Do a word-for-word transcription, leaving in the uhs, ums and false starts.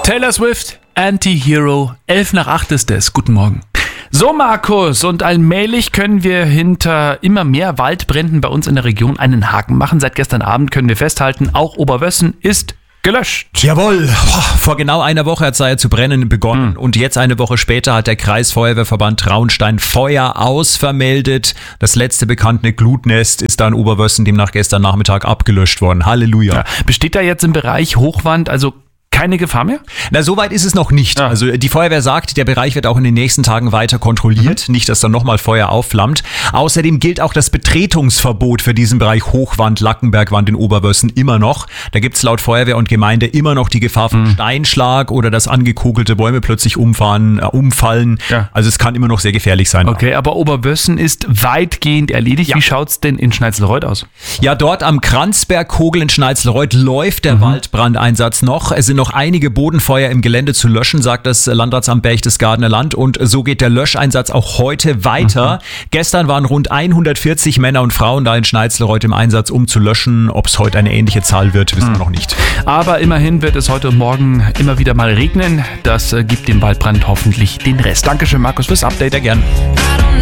Taylor Swift, Anti-Hero, elf nach acht ist es. Guten Morgen. So, Markus, und allmählich können wir hinter immer mehr Waldbränden bei uns in der Region einen Haken machen. Seit gestern Abend können wir festhalten, auch Oberwössen ist gelöscht. Jawohl, vor genau einer Woche hat es ja zu brennen begonnen mhm. und jetzt eine Woche später hat der Kreisfeuerwehrverband Traunstein Feuer aus vermeldet. Das letzte bekannte Glutnest ist da in Oberwössen demnach gestern Nachmittag abgelöscht worden. Halleluja. Ja, besteht da jetzt im Bereich Hochwand, also keine Gefahr mehr? Na, so weit ist es noch nicht. Ja. Also die Feuerwehr sagt, der Bereich wird auch in den nächsten Tagen weiter kontrolliert. Mhm. Nicht, dass da nochmal Feuer aufflammt. Außerdem gilt auch das Betretungsverbot für diesen Bereich Hochwand, Lackenbergwand in Oberwössen immer noch. Da gibt es laut Feuerwehr und Gemeinde immer noch die Gefahr von mhm. Steinschlag oder dass angekokelte Bäume plötzlich umfahren, äh, umfallen. Ja. Also es kann immer noch sehr gefährlich sein. Okay, aber Oberwössen ist weitgehend erledigt. Ja. Wie schaut's denn in Schneizelreuth aus? Ja, dort am Kranzbergkogel in Schneizelreuth läuft der mhm. Waldbrandeinsatz noch. Es sind noch einige Bodenfeuer im Gelände zu löschen, sagt das Landratsamt Berchtesgadener Land, und so geht der Löscheinsatz auch heute weiter. Mhm. Gestern waren rund hundertvierzig Männer und Frauen da in Schneizelreuth im Einsatz, um zu löschen. Ob es heute eine ähnliche Zahl wird, wissen mhm. wir noch nicht. Aber immerhin wird es heute und morgen immer wieder mal regnen. Das gibt dem Waldbrand hoffentlich den Rest. Dankeschön, Markus, fürs Update. Sehr gern.